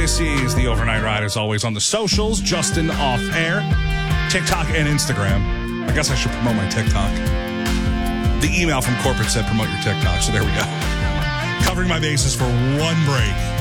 This is the Overnight Ride, as always, on the socials. Justin off air, TikTok and Instagram. I guess I should promote my TikTok. The email from corporate said promote your TikTok, so there we go. Covering my bases for one break.